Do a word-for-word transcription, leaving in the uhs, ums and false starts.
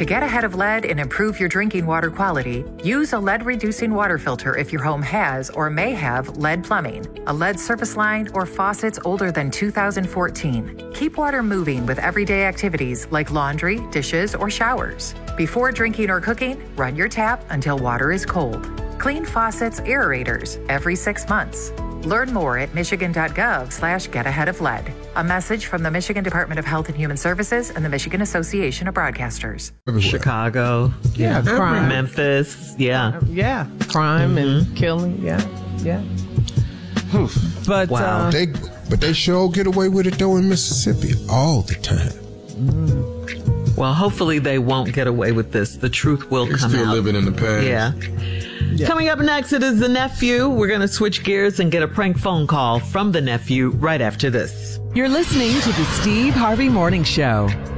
To get ahead of lead and improve your drinking water quality, use a lead-reducing water filter if your home has or may have lead plumbing, a lead service line, or faucets older than two thousand fourteen. Keep water moving with everyday activities like laundry, dishes, or showers. Before drinking or cooking, run your tap until water is cold. Clean faucets, aerators every six months. Learn more at michigan.gov slash get ahead of lead. A message from the Michigan Department of Health and Human Services and the Michigan Association of Broadcasters. Everywhere. Chicago. Yeah, crime. Memphis. Yeah. Yeah, crime mm-hmm. and killing. Yeah, yeah. But wow. uh, They, but they sure get away with it, though, in Mississippi all the time. Mm. Well, hopefully they won't get away with this. The truth will They're come still out. living in the past. Yeah. Yeah. Coming up next, it is the nephew. We're going to switch gears and get a prank phone call from the nephew right after this. You're listening to the Steve Harvey Morning Show.